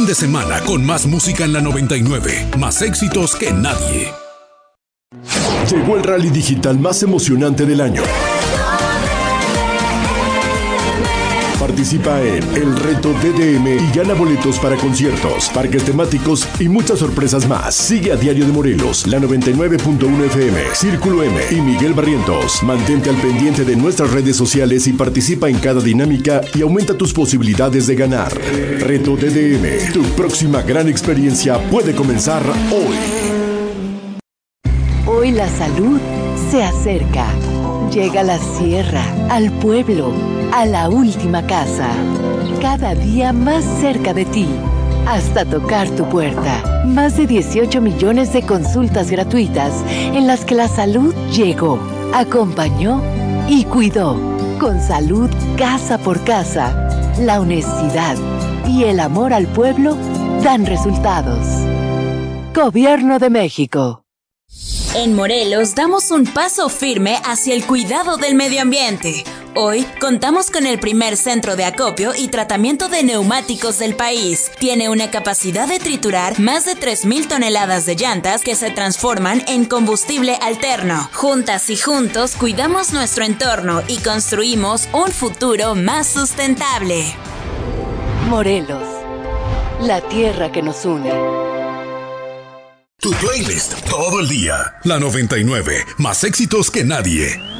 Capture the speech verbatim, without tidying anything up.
de semana con más música en la noventa y nueve, más éxitos que nadie. Llegó el rally digital más emocionante del año. Participa en el Reto D D M y gana boletos para conciertos, parques temáticos y muchas sorpresas más. Sigue a Diario de Morelos, la noventa y nueve punto uno F M, Círculo M y Miguel Barrientos. Mantente al pendiente de nuestras redes sociales y participa en cada dinámica y aumenta tus posibilidades de ganar. Reto D D M, tu próxima gran experiencia puede comenzar hoy. Hoy la salud se acerca. Llega a la sierra, al pueblo, a la última casa. Cada día más cerca de ti, hasta tocar tu puerta. Más de dieciocho millones de consultas gratuitas en las que la salud llegó, acompañó y cuidó. Con salud casa por casa, la honestidad y el amor al pueblo dan resultados. Gobierno de México. En Morelos damos un paso firme hacia el cuidado del medio ambiente. Hoy contamos con el primer centro de acopio y tratamiento de neumáticos del país. Tiene una capacidad de triturar más de tres mil toneladas de llantas que se transforman en combustible alterno. Juntas y juntos cuidamos nuestro entorno y construimos un futuro más sustentable. Morelos, la tierra que nos une. Tu playlist todo el día. La noventa y nueve, más éxitos que nadie.